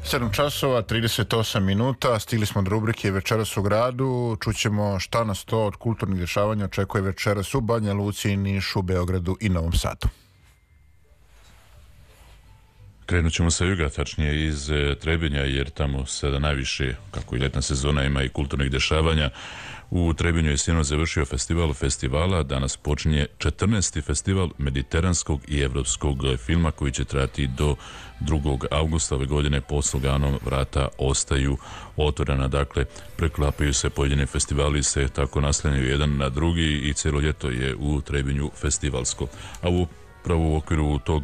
7 časova, 38 minuta, stigli smo do rubrike Večeras u gradu, čućemo šta nas to od kulturnih dešavanja očekuje večeras u Banja Luci, Nišu, Beogradu i Novom Sadu. Krenut ćemo sa juga, tačnije iz Trebinja, jer tamo sada najviše, kako i letna sezona, ima i kulturnih dešavanja. U Trebinju je sinoć završio festival festivala, danas počinje 14. festival mediteranskog i evropskog filma koji će trajati do 2. augusta ove godine pod sloganom Vrata ostaju otvorena. Dakle, preklapaju se pojedini festivali, se tako naslanjaju jedan na drugi i cijelo ljeto je u Trebinju festivalsko. A upravo u okviru tog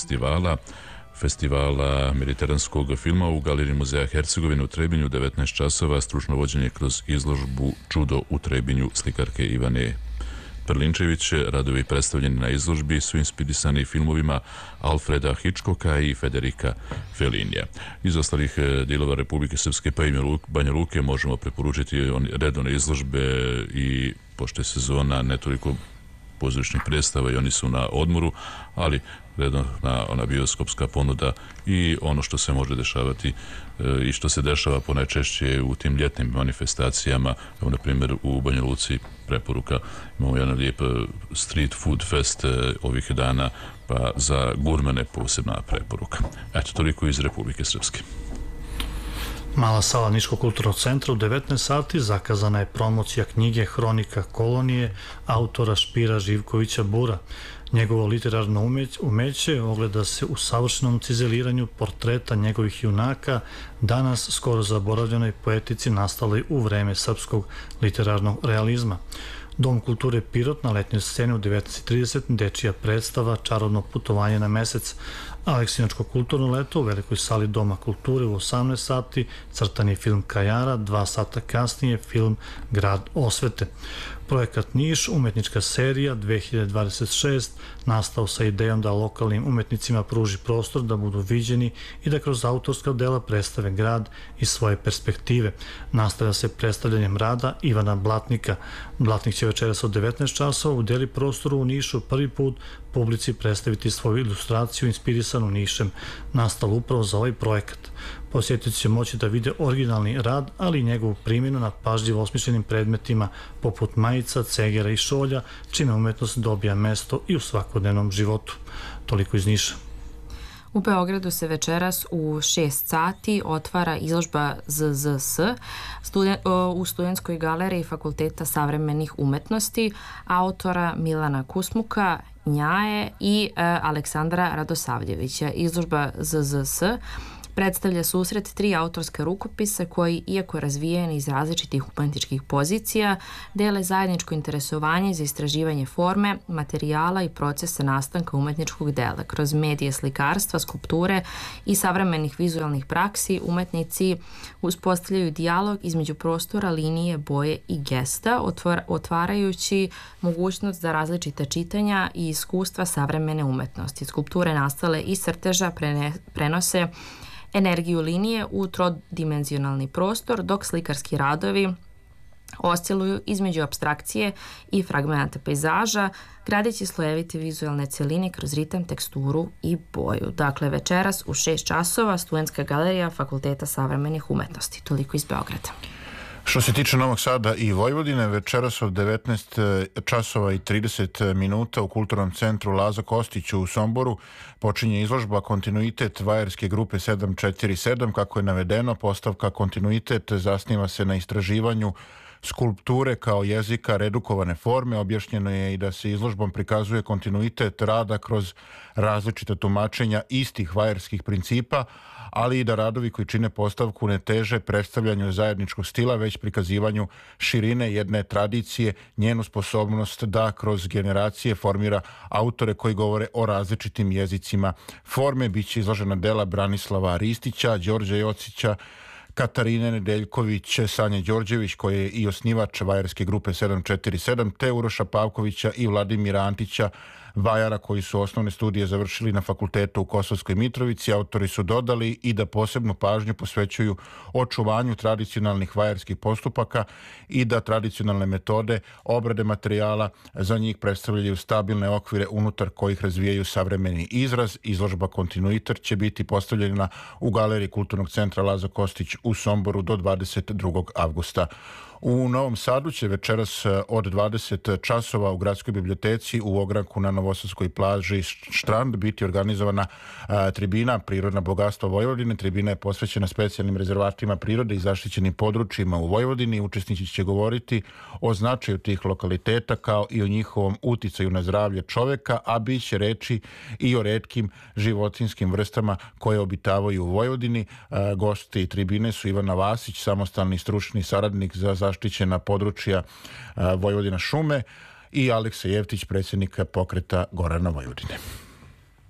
festivala mediteranskog filma u Galeriji muzeja Hercegovine u Trebinju 19 časova, stručno vođenje kroz izložbu Čudo u Trebinju slikarke Ivane Prlinčević. Radovi predstavljeni na izložbi su inspirisani filmovima Alfreda Hitchcocka i Federika Fellinija. Iz ostalih dijelova Republike Srpske pa i Banja Luke možemo preporučiti redovne izložbe i pošto je sezona ne toliko pozorišnih predstava i oni su na odmoru, ali redovna ona bioskopska ponuda i ono što se može dešavati i što se dešava ponajčešće u tim ljetnim manifestacijama. Evo, na primjer, u Banja Luci preporuka, imamo jedan lijep street food fest ovih dana, pa za gurmane posebna preporuka. Eto, toliko iz Republike Srpske. Mala sala Niškog kulturnog centra u 19 sati zakazana je promocija knjige Hronika kolonije autora Špira Živkovića Bura. Njegovo literarno umeće ogleda se u savršenom cizeliranju portreta njegovih junaka, danas skoro zaboravljenoj poetici nastaloj u vreme srpskog literarnog realizma. Dom kulture Pirot na letnjoj sceni u 19:30 dečija predstava Čarobno putovanje na mesec. Aleksinačko kulturno leto u velikoj sali Doma kulture u 18 sati, crtani film Kajara, 2 sata kasnije film Grad osvete. Projekat Niš, umetnička serija 2026, nastao sa idejom da lokalnim umetnicima pruži prostor da budu viđeni i da kroz autorska dela predstave grad iz svoje perspektive. Nastavlja se predstavljanjem rada Ivana Blatnika. Blatnik će večeras od 19 časova u deli prostoru u Nišu prvi put publici predstaviti svoju ilustraciju inspirisanu Nišem, nastalu upravo za ovaj projekat. Posjetitelji će moći da vide originalni rad, ali i njegovu primjenu na pažljivo osmišljenim predmetima poput majica, cegera i šolja, čime umetnost dobija mesto i u svakodnevnom životu. Toliko iz Niša. U Beogradu se večeras u 6 sati otvara izložba ZZS u Studentskoj galeriji Fakulteta savremenih umetnosti autora Milana Kusmuka, Njaje i Aleksandra Radosavljevića. Izložba ZZS predstavlja susret 3 autorska rukopisa koji, iako razvijeni iz različitih umetničkih pozicija, dele zajedničko interesovanje za istraživanje forme, materijala i procesa nastanka umetničkog dela. Kroz medije slikarstva, skulpture i savremenih vizualnih praksi umetnici uspostavljaju dijalog između prostora, linije, boje i gesta, otvarajući mogućnost za različita čitanja i iskustva savremene umetnosti. Skulpture nastale iz crteža prenose energiju linije u trodimenzionalni prostor, dok slikarski radovi osciluju između apstrakcije i fragmenta pejzaža, gradeći slojevite vizualne celine kroz ritam, teksturu i boju. Dakle, večeras u 6 časova Studentska galerija Fakulteta savremenih umetnosti. Toliko iz Beograda. Što se tiče Novog Sada i Vojvodine, večeras od 19 časova i 30 minuta u Kulturnom centru Laza Kostić u Somboru počinje izložba Kontinuitet vajerske grupe 747. Kako je navedeno, postavka Kontinuitet zasniva se na istraživanju skulpture kao jezika redukovane forme. Objašnjeno je i da se izložbom prikazuje kontinuitet rada kroz različita tumačenja istih vajerskih principa, ali i da radovi koji čine postavku ne teže predstavljanju zajedničkog stila, već prikazivanju širine jedne tradicije, njenu sposobnost da kroz generacije formira autore koji govore o različitim jezicima forme. Biće izložena dela Branislava Ristića, Đorđa Jocića, Katarine Nedeljković, Sanje Đorđević, koji je i osnivač vajerske grupe 747, te Uroša Pavkovića i Vladimira Antića, vajara koji su osnovne studije završili na fakultetu u Kosovskoj Mitrovici. Autori su dodali i da posebnu pažnju posvećuju očuvanju tradicionalnih vajarskih postupaka i da tradicionalne metode obrade materijala za njih predstavljaju stabilne okvire unutar kojih razvijaju savremeni izraz. Izložba Kontinuitet će biti postavljena u galeriji Kulturnog centra Laza Kostić u Somboru do 22. avgusta. U Novom Sadu će večeras od 20 časova u Gradskoj biblioteci u ogranku na Novosadskoj plaži Štrand biti organizovana tribina Prirodna bogatstva Vojvodine. Tribina je posvećena specijalnim rezervatima prirode i zaštićenim područjima u Vojvodini. Učesnici će govoriti o značaju tih lokaliteta kao i o njihovom uticaju na zdravlje čoveka, a bit će reči i o retkim životinjskim vrstama koje obitavaju u Vojvodini. Gosti tribine su Ivana Vasić, samostalni stručni saradnik za zaštićena područja Vojvodina šume, i Aleksa Jevtić, predsjednika pokreta Gorana Vojvodine.